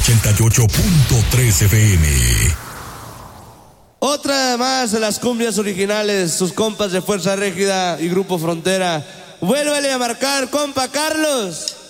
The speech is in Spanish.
88.3 FM. Otra más de las cumbias originales, sus compas de Fuerza Régida y Grupo Frontera. Vuélvele a marcar, compa Carlos.